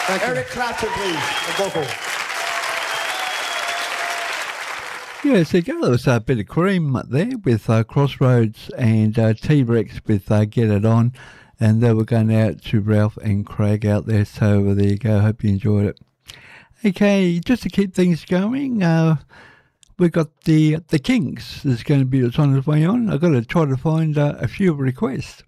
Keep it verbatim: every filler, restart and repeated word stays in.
Thank you. Eric Clapton, please, the vocal. Yeah, so go. There was a bit of Cream there with uh, Crossroads and uh, T-Rex with uh, Get It On. And they were going out to Ralph and Craig out there. So there you go. Hope you enjoyed it. Okay, just to keep things going, uh, we've got the the Kings. There's going to be it's on its way on. I've got to try to find uh, a few requests.